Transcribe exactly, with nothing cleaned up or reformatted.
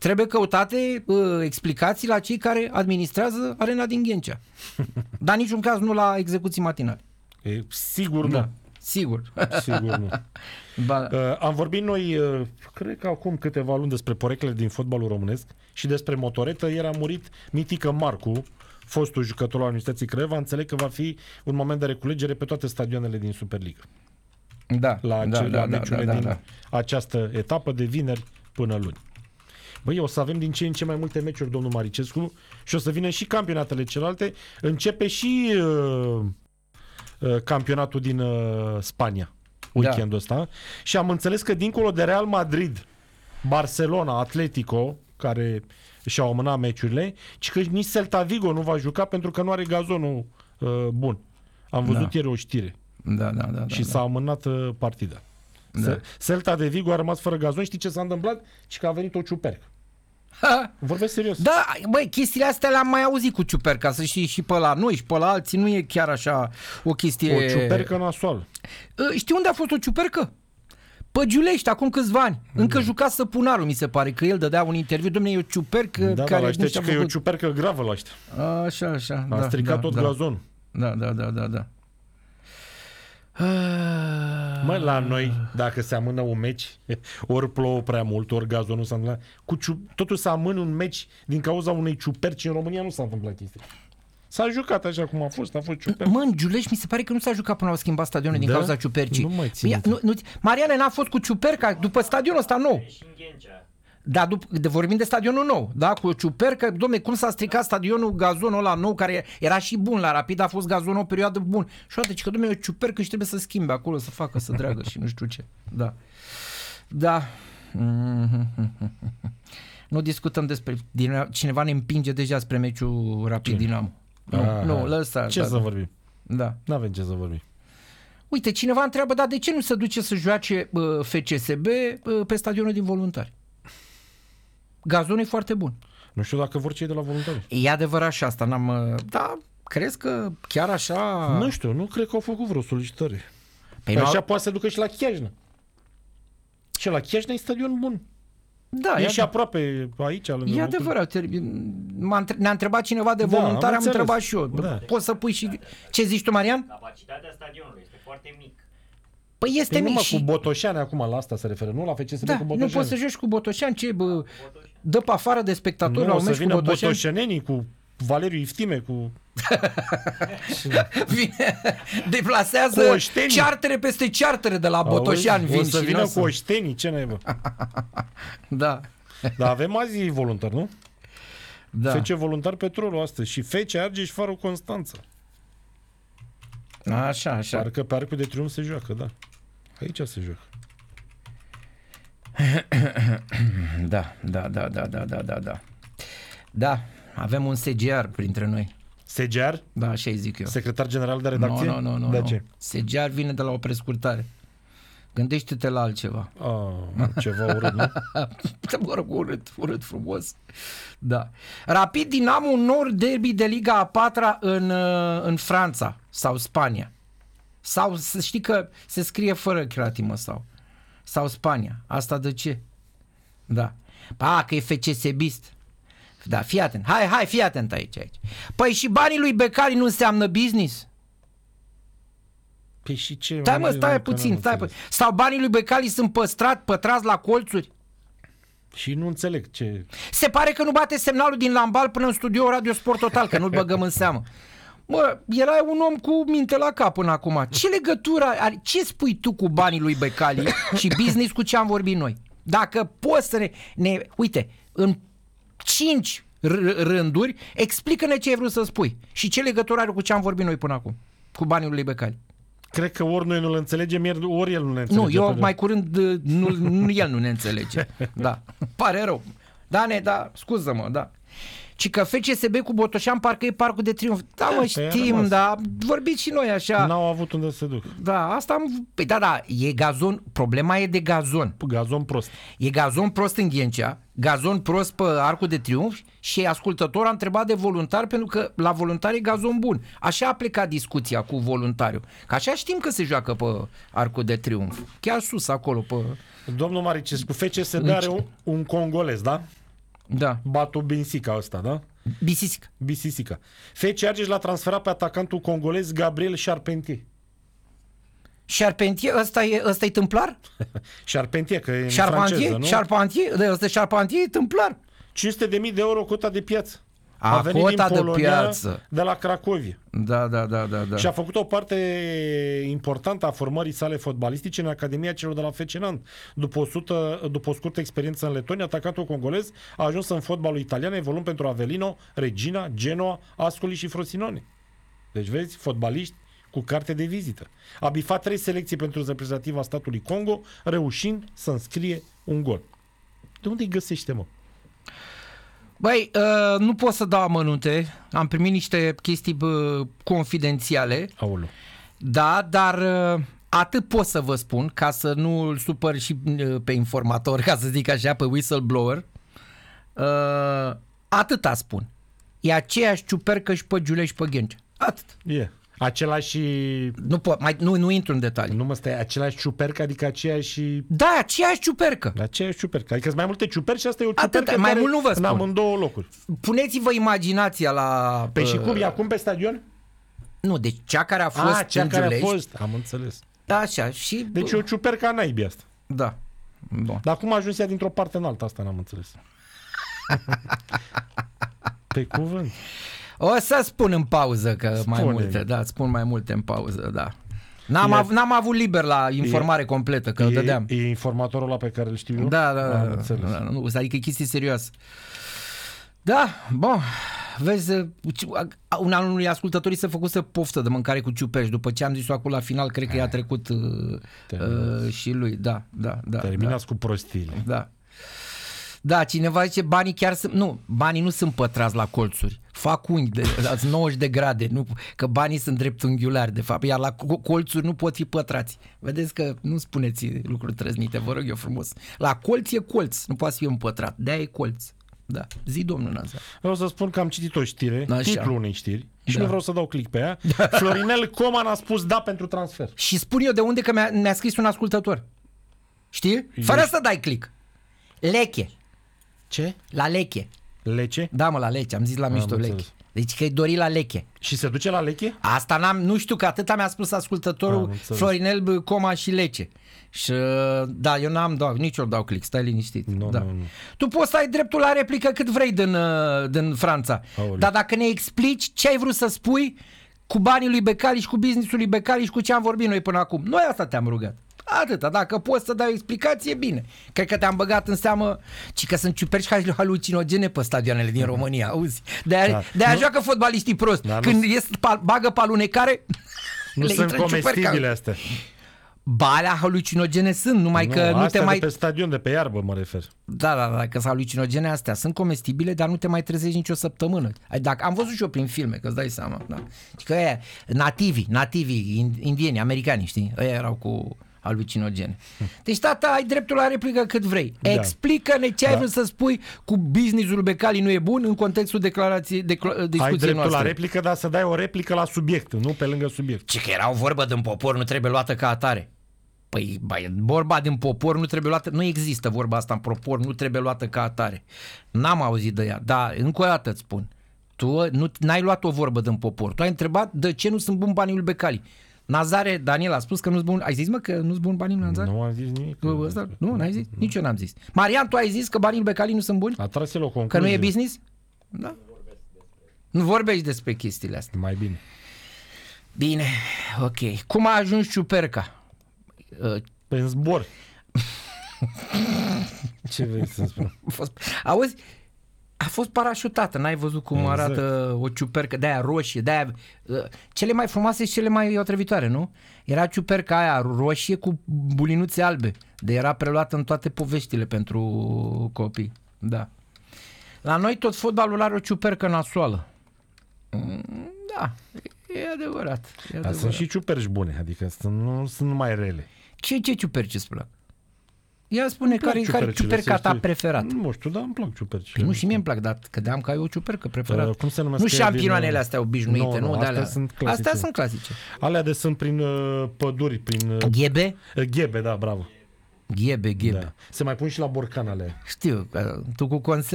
trebuie căutate uh, explicații la cei care administrează arena din Ghencea. Dar niciun caz nu la execuții matinale. E, sigur Da. nu. Sigur. Sigur nu. Ba, Uh, am vorbit noi, uh, cred că acum câteva luni, despre poreclele din fotbalul românesc și despre motoretă. Ieri a murit Mitică Marcu, fostul jucător al Universității Craiova. Înțeleg că va fi un moment de reculegere pe toate stadioanele din Superliga. da, La, da, ace- da, la da, meciurile da, da, din da. această etapă de vineri până luni. Băi, o să avem din ce în ce mai multe meciuri, domnul Maricescu, și o să vină și campionatele celelalte. Începe și uh, uh, campionatul din uh, Spania weekendul ăsta. Și am înțeles că dincolo de Real Madrid, Barcelona, Atletico, care și-au amânat meciurile, ci că nici Celta Vigo nu va juca pentru că nu are gazonul uh, bun. Am văzut Da. ieri o știre. Da, da, da, Și da, s-a amânat uh, partida. Da. Celta de Vigo a rămas fără gazon. Știi ce s-a întâmplat? Și că a venit o ciupercă. Ha! Vorbesc serios. Da, băi, chestiile astea le-am mai auzit cu ciuperca, să știi, și pe la noi și pe la alții, nu e chiar așa o chestie... O ciupercă nasoală. Știi unde a fost o ciupercă? Pe Giulești, acum câțiva ani. Încă juca Săpunarul, mi se pare, că el dădea un interviu. Dom'le, e o ciupercă Da, care... da, nu știi și-a că e o făcut. ciupercă gravă la ăștia. Așa, așa, A da, stricat da, tot da. gazonul. Da, da, da, da, da. Mă, la noi, dacă se amână un meci, ori plouă prea mult, ori gazonul s-a întâmplat, cu ciu... totul să amână un meci din cauza unei ciuperci. În România nu s-a întâmplat chestia. S-a jucat așa cum a fost, a fost ciuperci. Mă, în Giulești mi se pare că nu s-a jucat până la schimba stadionul din Da? cauza ciupercii. Nu mai țin Ia, nu, nu, Mariane n-a fost cu ciuperca după stadionul ăsta nou. Și în Ghencea. Da, dup- de vorbim de stadionul nou, da, cu o ciupercă, domne, cum s-a stricat stadionul, gazonul ăla nou, care era și bun la Rapid, a fost gazonul o perioadă bun. Și odată, că domne, e o ciupercă și trebuie să schimbe acolo, să facă, să dreagă și nu știu ce. Da. Da. Nu discutăm despre... Cineva ne împinge deja spre meciul Rapid Dinamo. Nu, Aha. nu, lăsa. Ce da, să vorbim? Da. N-avem ce să vorbim. Uite, cineva întreabă, dar de ce nu se duce să joace uh, F C S B uh, pe stadionul din Voluntari? Gazonul e foarte bun. Nu știu dacă vor cei de la voluntari. E adevărat și asta, n-am... uh, Da, crezi că chiar așa... Nu știu, nu cred că au făcut vreo solicitare. Păi Păi nu așa au- poate să ducă și la Chiajna. Și la Chiajna e stadion bun. Da, E e, și aproape aici. Lângă e locul. adevărat. M-a între- Ne-a întrebat cineva de Da, voluntari, am am înțeles. întrebat și eu. Da. Poți să pui și... Ce zici tu, Marian? Capacitatea stadionului este foarte mică. Păi este Păi mic numai și... cu Botoșani acum la asta se referă, nu la F C S B Da, cu nu Botoșani. poți să joci cu Botoșani, ce bă, dă pe afară de spectatori Nu, la o un să meci cu vină Botoșani. botoșenenii cu Valeriu Iftime, cu... Vine, deplasează Cu oștenii. ceartere peste ceartere de la Botoșani. Auzi, Vin o să și vină lasă. cu oștenii, ce naibă. Da, Dar avem azi voluntari, nu? da. F C Voluntar Petrolul astăzi și F C Argeș Farul Constanța. Așa, așa. Parcă pe Arcul de Triunf se joacă, da. Aici se joacă. Da, da, da, da, da, da, da, da. Da, avem un S G R printre noi. S G R, Da, așa îi zic eu. secretar general de Nu, redacție? nu, nu, nu. De nu. ce? S G R vine de la o prescurtare. Gândește-te la altceva. Ah, ceva urât, nu? Mă rog, urât, urât frumos. Da. Rapid Dinamo, un nou derby de Liga a patra în, uh, în Franța sau Spania. Sau să știi că se scrie fără cratimă sau. Sau Spania. Asta de ce? Da. A, că e F C S-bist. Da, fii atent. Hai, hai, fii atent aici, aici. Păi și banii lui Becali nu înseamnă business? Păi și ce? Stai mă, stai Că puțin, n-am stai înțeles. puțin. Sau banii lui Becali sunt păstrat, pătrați la colțuri? Și nu înțeleg ce... Se pare că nu bate semnalul din Lambal până în studio Radio Sport Total, că nu-l băgăm în seamă. Mă, erai un om cu minte la cap până acum. Ce legătură are, ce spui tu cu banii lui Becali și business cu ce am vorbit noi? Dacă poți să ne... ne uite, în cinci r- rânduri, explică-ne ce ai vrut să spui și ce legătură are cu ce am vorbit noi până acum, cu banii lui Becali. Cred că ori noi nu-l înțelegem, ori el nu ne înțelege. Nu, eu pe mai curând, nu, nu, el nu ne înțelege. Da, pare rău. Da, ne, da, scuză-mă, da. Ci că F C S B cu Botoșani parcă e Parcul de Triunf. Da, mă, Păi a știm, rămas. da, vorbiți și noi așa. N-au avut unde să se duc. Da, asta am... Păi da, da, e gazon, problema e de gazon. Gazon prost. E gazon prost în Ghencea, gazon prost pe Arcul de Triunf și ascultătorul a întrebat de voluntar pentru că la voluntar e gazon bun. Așa a plecat discuția cu voluntariul. Că așa știm că se joacă pe Arcul de Triunf. Chiar sus acolo pe... Domnul Maricescu, F C S B În are ce- un, un congolez, da? Da. Batu Bensica ăsta, da? Bisisic. Bisisica. F C Argeș l-a transferat pe atacantul congolez Gabriel Charpentier. Charpentier, ăsta e, ăsta e tâmplar? Charpentier, că e în Charpentier? franceză, nu? Charpentier? De ăsta e Charpentier e tâmplar. cinci sute de mii de euro cota de piață. A, venit cota din de Polonia, piață. de la Cracovia. Da, da, da, da, da. Și a făcut o parte importantă a formării sale fotbalistice în Academia celor de la F C Nantes. După o, sută, după o scurtă experiență în Letonia, atacantul congolez a ajuns în fotbalul italian, evoluând pentru Avellino, Regina, Genoa, Ascoli și Frosinone. Deci vezi, fotbaliști cu carte de vizită. A bifat trei selecții pentru reprezentativa statului Congo, reușind să înscrie un gol. De unde îi găsește, mă? Băi, uh, nu pot să dau amănunte. Am primit niște chestii uh, confidențiale. Aoleu. Da, dar uh, atât pot să vă spun, ca să nu îl supăr și uh, pe informator, ca să zic așa, pe whistleblower. Uh, atâta spun. E aceeași ciupercă și pe Giule și pe Ghencea. Atât. E. Yeah. Același... Nu pot, mai, nu, nu intru în detalii. Nu mă stai, același ciupercă, adică aceeași... Da, aceeași ciupercă. Aceeași ciupercă. Adică sunt mai multe ciuperci și asta e o Atât, ciupercă mai care mult nu vă în spun. amândouă locuri. Puneți-vă imaginația la... Păi uh, și cum e acum pe stadion? Nu, deci cea care a fost A, cea în care a Giulești. fost. Am înțeles. Da, așa, și... Deci e o ciupercă a naibii asta. Da. Bun. Dar cum a ajuns ea dintr-o parte în alta, asta n-am înțeles. Pe cuvânt. O să spun în pauză că Spune-mi. mai multe, da, spun mai multe în pauză, da. N-am, E- av- n-am avut liber la informare completă, că o E, dădeam. e informatorul ăla pe care îl știu eu? Da, da, Am da, înțeles. da, nu, adică e chestie serioasă. Da, bun, vezi, un al unui ascultătorii s-a făcut să poftă de mâncare cu ciuperci, după ce am zis-o acum la final, cred că i-a trecut uh, uh, și lui, da, da, da. Terminați cu prostiile. Da. Da. Da, cineva zice banii chiar sunt... Nu, banii nu sunt pătrați la colțuri. Fac unghi de la nouăzeci de grade, nu, că banii sunt dreptunghiulari, de fapt, iar la colțuri nu pot fi pătrați. Vedeți că nu spuneți lucruri trăznite, vă rog eu frumos. La colț e colț, nu poate fi împătrat, de-aia e colț. Da, zi domnul Nazar. Vreau să spun că am citit o știre, Așa. titlul unei știri, și Da. nu vreau să dau click pe ea. Florinel Coman a spus da pentru transfer. Și spun eu de unde, că mi-a, mi-a scris un ascultător. Știi? Fără să dai click. Leche. Ce? La Leche. Lece? Da, mă, la Leche, am zis la mișto înțeles. Leche. Deci că-i dori la Leche. Și se duce la Leche? Asta n-am, nu știu, că atâta mi-a spus Am ascultătorul înțeles. Florinel Coma și Lece. Și da, eu n-am dau, nici eu dau click, stai liniștit. Nu, da. nu, nu. Tu poți să ai dreptul la replică cât vrei din, uh, din Franța. Aoleu. Dar dacă ne explici ce ai vrut să spui cu banii lui Becali și cu businessul lui Becali și cu ce am vorbit noi până acum. Noi asta te-am rugat. Atâta, dacă poți să dai o explicație, bine. Cred că te-am băgat în seamă, ci că sunt ciuperci halucinogene pe stadioanele din România, auzi? De-aia, Da. de-aia Nu- joacă fotbaliștii prost. Dar nu- Când ies, pa, bagă pe alunecare, Nu le sunt intră în ciuperca. comestibile astea. Ba, alea halucinogene sunt, numai că nu astea te mai... de pe stadion, de pe iarbă mă refer. Da, da, da, că sunt halucinogene astea. Sunt comestibile, dar nu te mai trezești nicio săptămână. Ai, dacă, am văzut și eu prin filme, că îți dai seama. Da. Și că aia, nativi, nativi, indieni, americani, știi? Ăia erau cu halucinogene. Deci, tata, ai dreptul la replică cât vrei. Da. Explică-ne ce ai Da. vrut să spui cu businessul Becali nu e bun în contextul declarației, decla, discuției Ai dreptul noastre. la replică, dar să dai o replică la subiect, nu pe lângă subiect. Ce că era o vorbă din popor, nu trebuie luată ca atare. Păi, băi, vorba din popor nu trebuie luată, nu există vorba asta în popor, nu trebuie luată ca atare. N-am auzit de ea, dar încă o dată îți spun, tu nu, n-ai luat o vorbă din popor, tu ai întrebat de ce nu sunt buni banii lui Becali. Nazare, Daniel a spus că nu-s bun, ai zis mă că nu-s buni banii lui Nazare? Nu am zis nimic. Nu, ăsta, nu, n-ai zis? Nici eu n-am zis. Marian, tu ai zis că banii lui Becali nu sunt buni? A tras el o concluzie. Că nu e business? Da. Nu vorbești despre chestiile astea. Mai bine. Bine, ok. Cum a ajuns ciuperca? Uh, Pe în zbor. Ce vrei să spun? A fost, auzi, a fost parașutată, n-ai văzut cum Exact. arată o ciupercă de aia roșie, de aia, uh, cele mai frumoase și cele mai otrăvitoare, nu? Era ciuperca aia roșie cu bulinuțe albe, de era preluată în toate poveștile pentru copii, da. La noi tot fotbalul are o ciupercă nasoală. Mm, Da, e adevărat. E Dar adevărat. sunt și ciuperci bune, adică sunt, nu sunt numai rele. Ce, ce ciuperci îți plac? Ia spune care, Plac care e ciupercile, ciuperca să ta știi. preferată. Nu știu, dar îmi plac ciupercile. Păi nu și mie îmi plac, dar credeam că ai o ciupercă preferată. Uh, cum se numesc Nu ele șampioanele din- astea obișnuite, Nu, nu, nu, de astea alea. sunt clasice. Astea sunt clasice. Alea de sunt prin uh, păduri, prin uh, Ghebe? ghebe, da, bravo. Ghebe, ghebe. Da. Se mai pun și la borcan alea. Știu, că tu cu conserve